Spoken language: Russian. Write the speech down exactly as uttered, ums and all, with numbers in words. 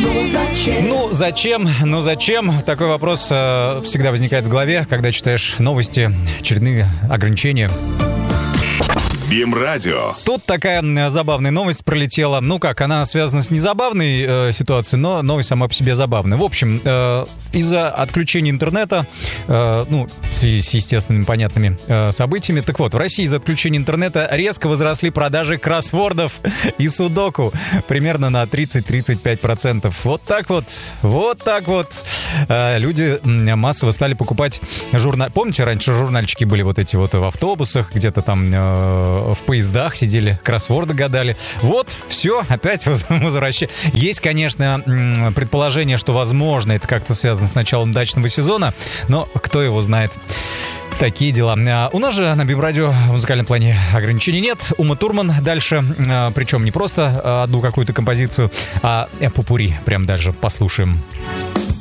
Ну зачем? Ну зачем? Ну зачем? Такой вопрос э, всегда возникает в голове, когда читаешь новости, очередные ограничения. БИМ-радио. Тут такая забавная новость пролетела. Ну как, она связана с незабавной э, ситуацией, но новость сама по себе забавная. В общем, э, из-за отключения интернета, э, ну, в связи с естественными понятными э, событиями, так вот, в России из-за отключения интернета резко возросли продажи кроссвордов и судоку. Примерно на тридцать-тридцать пять процентов. Вот так вот, вот так вот. Э, люди массово стали покупать журнал. Помните, раньше журнальчики были вот эти вот в автобусах, где-то там... Э, в поездах сидели, кроссворды гадали. Вот, все, опять возвращение. Есть, конечно, предположение, что, возможно, это как-то связано с началом дачного сезона, но кто его знает. Такие дела. У нас же на БИМ-радио в музыкальном плане ограничений нет. Ума Турман дальше, причем не просто одну какую-то композицию, а попурри. Прям даже послушаем.